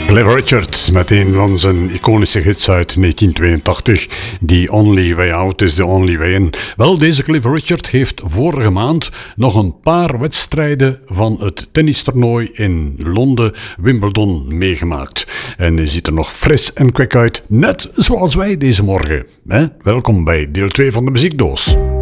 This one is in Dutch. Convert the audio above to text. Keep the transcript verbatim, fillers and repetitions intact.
Cliff Richard met een van zijn iconische hits uit negentien tweeëntachtig. The Only Way Out is the Only Way In. Wel, deze Cliff Richard heeft vorige maand nog een paar wedstrijden van het tennistoernooi in Londen, Wimbledon, meegemaakt. En hij ziet er nog fris en kwik uit, net zoals wij deze morgen. Hè? Welkom bij deel twee van de Muziekdoos.